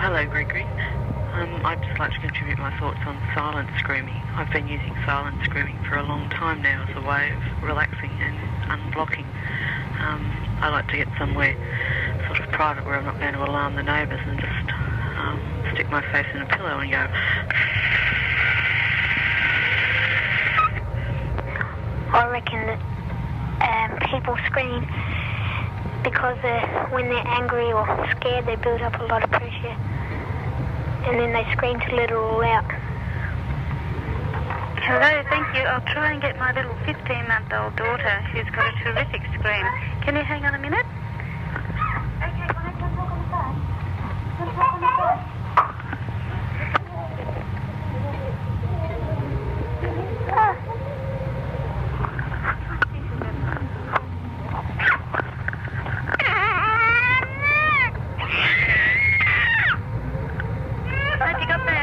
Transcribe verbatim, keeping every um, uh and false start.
hello, Gregory. Um, I'd just like to contribute my thoughts on silent screaming. I've been using silent screaming for a long time now as a way of relaxing and unblocking. Um, I like to get somewhere sort of private where I'm not going to alarm the neighbours and just um, stick my face in a pillow and go... I reckon that um, people scream because uh, when they're angry or scared, they build up a lot of pressure, and then they scream to let it all out. Hello, thank you. I'll try and get my little fifteen-month-old daughter who's got a terrific scream. Can you hang on a minute? Okay, can I come talk on the phone? Can I talk on the phone? Have you got that?